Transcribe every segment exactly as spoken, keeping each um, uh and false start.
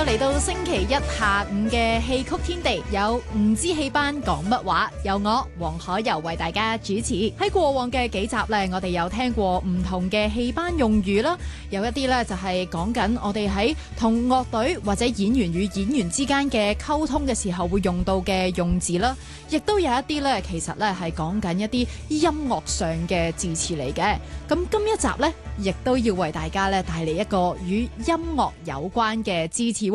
嚟到星期一下午嘅戲曲天地，有唔知戲班講乜話，由我黃海柔為大家主持。喺過往嘅幾集呢，我哋有聽過唔同嘅戲班用語啦，有一啲呢就係講緊我哋喺同樂隊或者演員與演員之間嘅溝通嘅時候會用到嘅用字啦，亦都有一啲呢其實呢係講緊一啲音樂上嘅字詞嚟嘅。咁今一集呢，亦都要為大家呢帶嚟一個與音樂有關嘅字詞。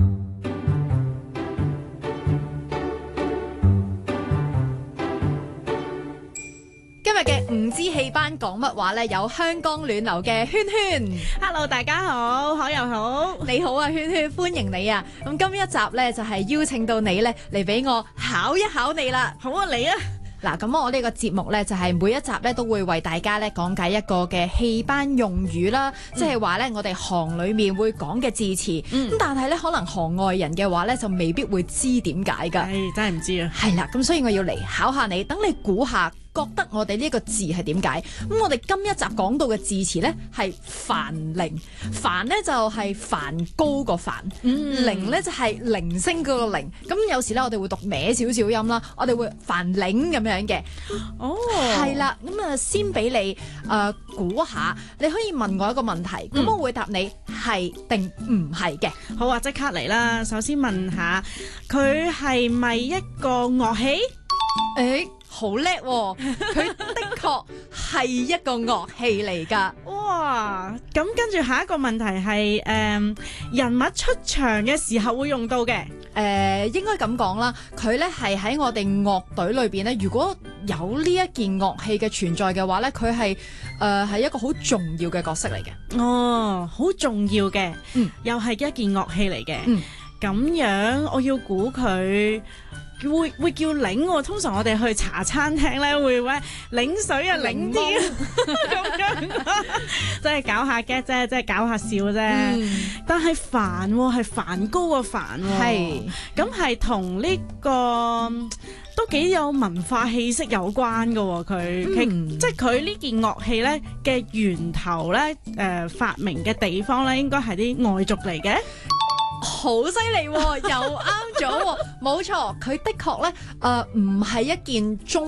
今日嘅唔知戲班講乜話呢？有香江暖流嘅圈圈。 Hello， 大家好，海又好， 你好啊，圈圈，歡迎你啊！咁今一集呢，就係邀請到你呢嚟俾我考一考你啦。 好啊，你啊！ 嗱，咁我呢個節目呢，就係每一集呢都會為大家呢講解一個嘅戲班用語啦，嗯、即係話呢，我哋行裏面會講嘅字詞，咁、嗯、但係呢，可能行外人嘅話呢，就未必會知點解㗎。 唉，真係唔知啊！ 係啦，咁所以我要嚟考下你，等你估下。覺得我哋呢個字係點解？咁我哋今一集講到嘅字詞呢係梵鈴，梵呢就係梵高個梵，鈴呢就係鈴聲嗰個鈴。咁有時呢，我哋會讀歪少少音啦，我哋會梵鈴咁樣嘅。哦，係啦，咁啊先俾你誒估下，你可以問我一個問題，咁、嗯、我會答你係定唔係嘅。 好啊，即刻嚟啦！首先問下佢係咪一個樂器？ 誒、欸。好叻喎！佢的確係一個樂器嚟㗎。 哇！咁跟住下一個問題係誒、呃、人物出場嘅時候會用到嘅。誒、 呃、應該咁講啦，佢咧係喺我哋樂隊裏邊咧，如果有呢一件樂器嘅存在嘅話咧，佢係誒係一個好重要嘅角色嚟嘅。 哦，好重要嘅， 嗯， 又係一件樂器嚟嘅。 嗯，咁樣我要估佢。會會叫檸喎，通常我哋去茶餐廳咧會喂檸水啊檸啲咁樣，即係搞下 get 啫，即係搞下笑啫。嗯、但係梵係梵高個梵，係咁係同呢個都幾有文化氣息有關噶。佢、嗯、即係佢呢件樂器咧嘅源頭咧，誒、呃、發明嘅地方咧，應該係啲外族嚟嘅。 好犀利，又啱咗，冇錯，佢的確咧，誒唔係一件中